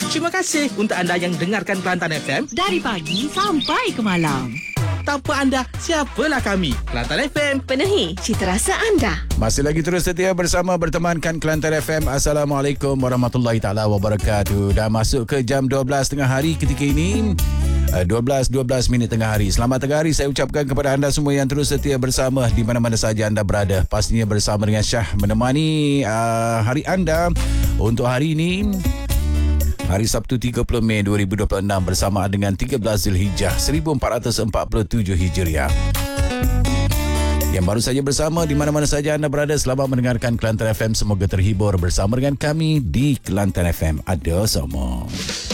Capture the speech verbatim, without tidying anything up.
Terima kasih untuk anda yang dengarkan Kelantan F M. Dari pagi sampai ke malam. Tanpa anda, siapalah kami? Kelantan F M. Penuhi cita rasa anda. Masih lagi terus setia bersama bertemankan Kelantan F M. Assalamualaikum warahmatullahi taala wabarakatuh. Dah masuk ke jam dua belas tengah hari ketika ini. dua belas dua belas minit tengah hari. Selamat tengah hari saya ucapkan kepada anda semua yang terus setia bersama di mana-mana saja anda berada. Pastinya bersama dengan Syah menemani uh, hari anda untuk hari ini. Hari Sabtu tiga puluh Mei dua ribu dua puluh enam bersamaan dengan tiga belas Zulhijjah seribu empat ratus empat puluh tujuh Hijriah. Yang baru saja bersama di mana-mana saja anda berada, selamat mendengarkan Kelantan F M. Semoga terhibur bersama dengan kami di Kelantan F M. Ada semua.